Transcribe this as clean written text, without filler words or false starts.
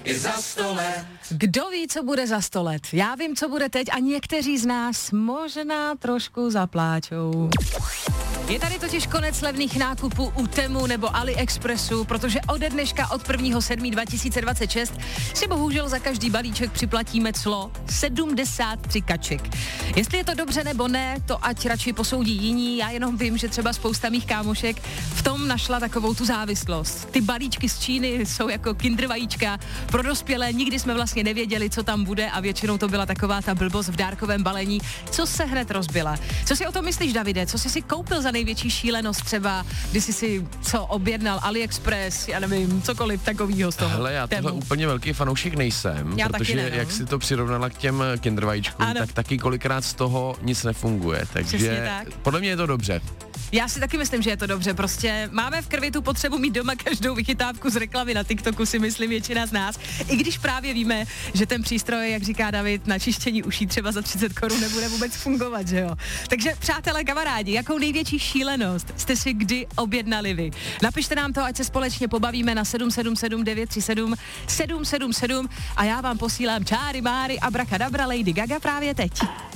Kdo ví, co bude za 100 let? Já vím, co bude teď a někteří z nás možná trošku zapláčou. Je tady totiž konec levných nákupů u Temu nebo AliExpressu, protože ode dneška od 1.7.2026 si bohužel za každý balíček připlatíme clo 73 kaček. Jestli je to dobře nebo ne, to ať radši posoudí jiní, já jenom vím, že třeba spousta mých kámošek v tom našla takovou tu závislost. Ty balíčky z Číny jsou jako Kinder vajíčka pro dospělé, nikdy jsme vlastně nevěděli, co tam bude a většinou to byla taková ta blbost v dárkovém balení, co se hned rozbila. Co si o tom myslíš, Davide? Co jsi si koupil za největší šílenost třeba, když jsi si objednal AliExpress, já nevím, cokoliv takovýho z toho. Hele, já tohle úplně velký fanoušek nejsem, já protože ne, no. Jak si to přirovnala k těm Kinder vajíčkům, tak taky kolikrát z toho nic nefunguje, takže tak. Podle mě je to dobře. Já si taky myslím, že je to dobře, prostě máme v krvi tu potřebu mít doma každou vychytávku z reklamy na TikToku, si myslím většina z nás, i když právě víme, že ten přístroj, jak říká David, na čištění uší třeba za 30 korun nebude vůbec fungovat, že jo. Takže přátelé, kamarádi, jakou největší šílenost jste si kdy objednali vy? Napište nám to, ať se společně pobavíme na 777 937 777 a já vám posílám čáry máry abrakadabra Lady Gaga právě teď.